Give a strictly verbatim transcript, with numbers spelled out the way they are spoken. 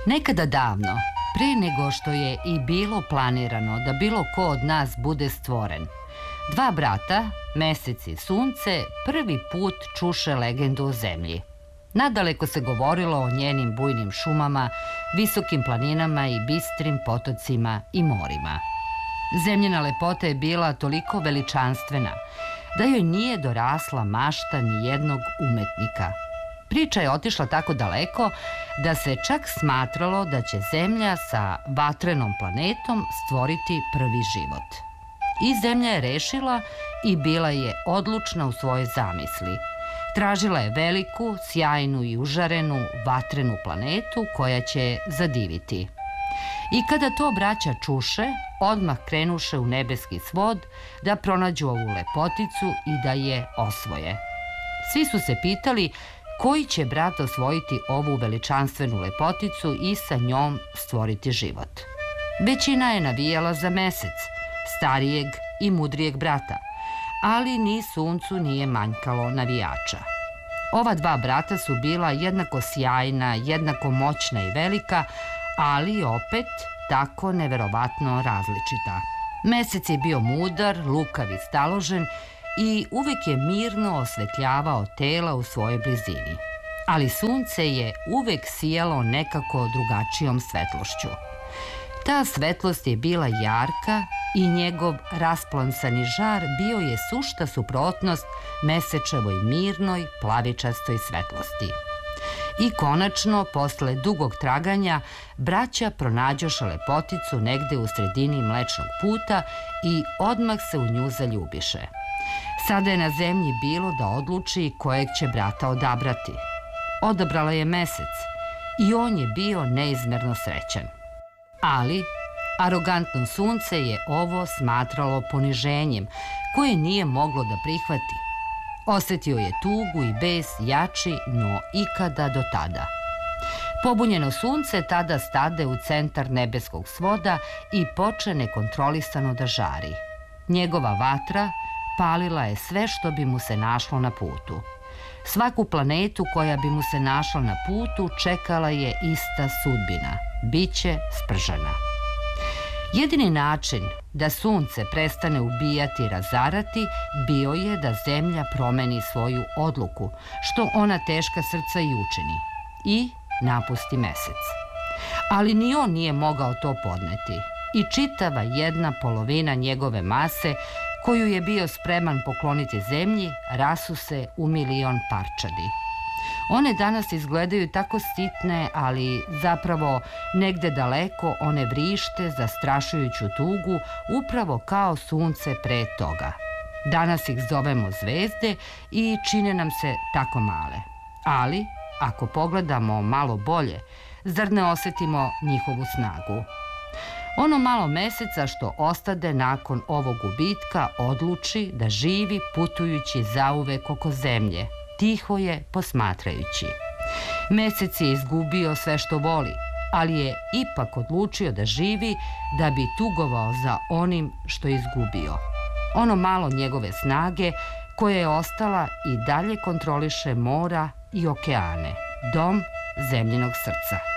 Nekada davno, prije nego što je i bilo planirano da bilo ko od nas bude stvoren, dva brata, Mesec i Sunce, prvi put čuše legendu o zemlji. Nadaleko se govorilo o njenim bujnim šumama, visokim planinama i bistrim potocima i morima. Zemljina lepota je bila toliko veličanstvena da joj nije dorasla mašta ni jednog umetnika. Priča je otišla tako daleko da se čak smatralo da će Zemlja sa vatrenom planetom stvoriti prvi život. I Zemlja je rešila i bila je odlučna u svojoj zamisli. Tražila je veliku, sjajnu i užarenu vatrenu planetu koja će je zadiviti. I kada to braća čuše, odmah krenuše u nebeski svod da pronađu ovu lepoticu i da je osvoje. Svi su se pitali koji će brat osvojiti ovu veličanstvenu lepoticu i sa njom stvoriti život. Većina je navijala za Mesec, starijeg i mudrijeg brata, ali ni Suncu nije manjkalo navijača. Ova dva brata su bila jednako sjajna, jednako moćna i velika, ali opet tako neverovatno različita. Mesec je bio mudar, lukav i staložen i uvek je mirno osvetljavao tela u svojoj blizini. Ali Sunce je uvek sijalo nekako drugačijom svetlošću. Ta svetlost je bila jarka i njegov rasplansani žar bio je sušta suprotnost Mesečevoj mirnoj, plavičastoj svetlosti. I konačno, posle dugog traganja, braća pronađoše lepoticu negde u sredini Mlečnog puta i odmah se u nju zaljubiše. Sada je na zemlji bilo da odluči kojeg će brata odabrati. Odabrala je Mesec i on je bio neizmerno srećan. Ali arogantno Sunce je ovo smatralo poniženjem koje nije moglo da prihvati. Osetio je tugu i bes jači no ikada do tada. Pobunjeno Sunce tada stade u centar nebeskog svoda i poče nekontrolisano da žari. Njegova vatra palila je sve što bi mu se našlo na putu. Svaku planetu koja bi mu se našla na putu čekala je ista sudbina. Biće spržana. Jedini način da Sunce prestane ubijati i razarati bio je da Zemlja promeni svoju odluku, što ona teška srca i učini, i napusti Mesec. Ali ni on nije mogao to podneti i čitava jedna polovina njegove mase koju je bio spreman pokloniti Zemlji rasu se u milion parčadi. One danas izgledaju tako sitne, ali zapravo negde daleko one vrište zastrašujuću tugu upravo kao Sunce pre toga. Danas ih zovemo zvezde i čine nam se tako male. Ali, ako pogledamo malo bolje, zar ne osetimo njihovu snagu? Ono malo Meseca što ostade nakon ovog gubitka odluči da živi putujući zauvek oko Zemlje. Tiho je posmatrajući. Mesec je izgubio sve što voli, ali je ipak odlučio da živi da bi tugovao za onim što je izgubio. Ono malo njegove snage koja je ostala i dalje kontroliše mora i okeane, dom Zemljinog srca.